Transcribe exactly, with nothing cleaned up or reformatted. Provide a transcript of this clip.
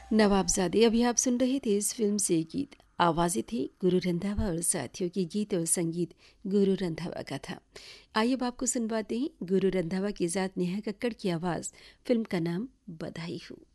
नवाबजादे अभी आप सुन रहे थे इस फिल्म से गीत। आवाज़ें थी गुरु रंधावा और साथियों की, गीत और संगीत गुरु रंधावा का था। आइए अब आपको सुनवाते हैं गुरु रंधावा के साथ नेहा कक्कड़ की आवाज़। फिल्म का नाम बधाई हो।